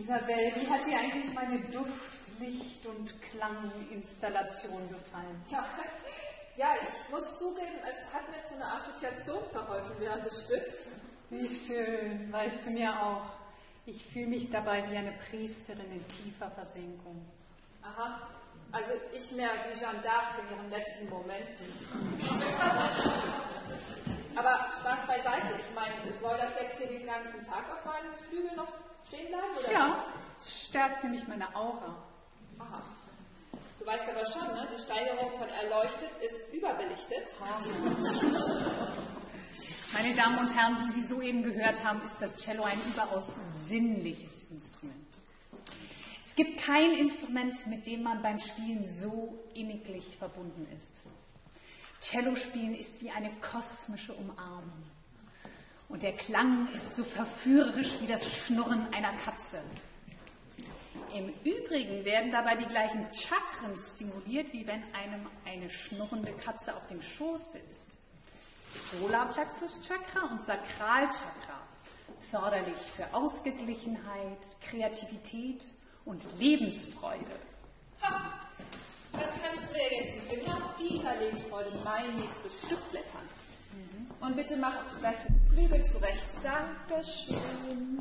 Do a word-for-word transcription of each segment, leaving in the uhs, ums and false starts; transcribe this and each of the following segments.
Isabel, wie hat dir eigentlich meine Duft-, Licht- und Klanginstallation gefallen? Ja, ja, ich muss zugeben, es hat mir zu einer Assoziation verholfen während des Stücks. Wie schön, weißt du mir auch. Ich fühle mich dabei wie eine Priesterin in tiefer Versenkung. Aha, also ich mehr wie Jeanne d'Arc in ihren letzten Momenten. Aber Spaß beiseite, ich meine, soll das jetzt hier den ganzen Tag auf meinem Flügel noch stehen bleiben? Oder? Ja, es stärkt nämlich meine Aura. Aha. Du weißt aber schon, ne? Die Steigerung von erleuchtet ist überbelichtet. Meine Damen und Herren, wie Sie soeben gehört haben, ist das Cello ein überaus sinnliches Instrument. Es gibt kein Instrument, mit dem man beim Spielen so inniglich verbunden ist. Cello-Spielen ist wie eine kosmische Umarmung. Und der Klang ist so verführerisch wie das Schnurren einer Katze. Im Übrigen werden dabei die gleichen Chakren stimuliert, wie wenn einem eine schnurrende Katze auf dem Schoß sitzt. Solarplexus-Chakra und Sakralchakra, förderlich für Ausgeglichenheit, Kreativität und Lebensfreude. Ha! Dann kannst du mir jetzt mit genau dieser Lebensfreude mein nächstes Stück blättern. Mhm. Und bitte mach gleich den Flügel zurecht. Dankeschön.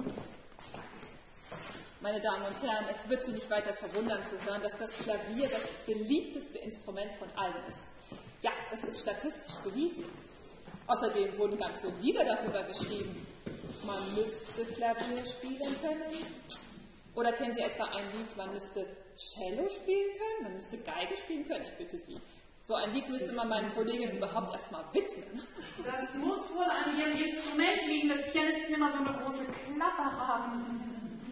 Meine Damen und Herren, es wird Sie nicht weiter verwundern zu hören, dass das Klavier das beliebteste Instrument von allen ist. Ja, das ist statistisch bewiesen. Außerdem wurden ganze Lieder darüber geschrieben. Man müsste Klavier spielen können. Oder kennen Sie etwa ein Lied, man müsste Cello spielen können, man müsste Geige spielen können? Ich bitte Sie. So ein Lied müsste man meinen Kolleginnen überhaupt erstmal widmen. Das muss wohl an Ihrem Instrument liegen, dass Pianisten immer so eine große Klappe haben.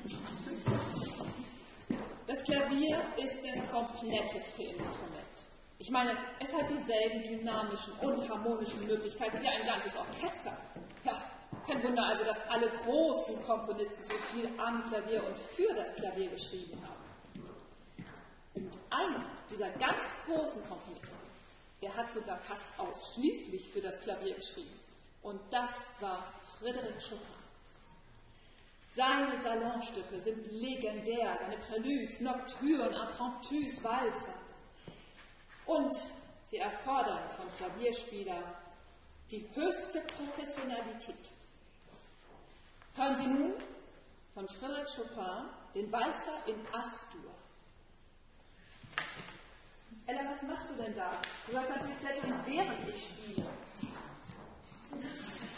Das Klavier ist das kompletteste Instrument. Ich meine, es hat dieselben dynamischen und harmonischen Möglichkeiten wie ein ganzes Orchester. Ja, kein Wunder also, dass alle großen Komponisten so viel am Klavier und für das Klavier geschrieben haben. Und einer dieser ganz großen Komponisten, der hat sogar fast ausschließlich für das Klavier geschrieben. Und das war Frédéric Chopin. Seine Salonstücke sind legendär, seine Préludes, Nocturnen, Impromptus, Walzer. Und sie erfordern vom Klavierspieler die höchste Professionalität. Hören Sie nun von Frédéric Chopin den Walzer in As-Dur. Ella, was machst du denn da? Du sollst natürlich plätschern, während ich spiele.